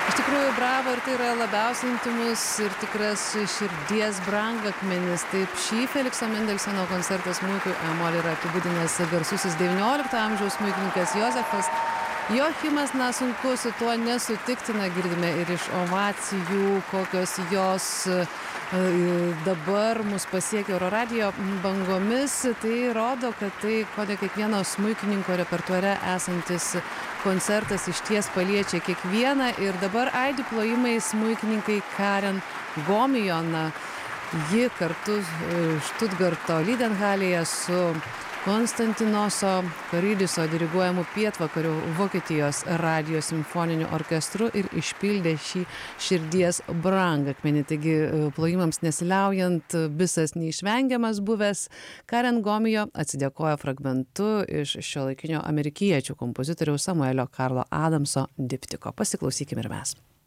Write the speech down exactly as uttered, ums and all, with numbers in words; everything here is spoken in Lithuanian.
Iš tikrųjų, bravo, ir tai yra labiausiai intymus ir tikras širdies brangakmenis. Taip, šį Felikso Mendelsono koncertą smuikui e-mol yra apibūdinęs garsusis devyniolikto amžiaus smuikininkas Jozefas Joachimas. Na, sunku su tuo nesutikti, na, girdime ir iš ovacijų, kokios jos dabar mus pasiekia Euroradijo bangomis. Tai rodo, kad tai kone kiekvieno smuikininko repertuare esantis koncertas išties paliečia kiekvieną. Ir dabar aidi plojimai smuikininkai Karen Gomijo. Na, ji kartu Štutgarto Lydenhalėje su Konstantinoso Karidiso diriguojamu pietvakarių Vokietijos radijo simfoniniu orkestru ir išpildė šį širdies brangakmenį. Taigi plojimams nesiliaujant, visas neišvengiamas buvęs, Karen Gomijo atsidėkojo fragmentu iš šiuolaikinio amerikiečių kompozitoriaus Samuelio Karlo Adamso diptiko. Pasiklausykime ir mes.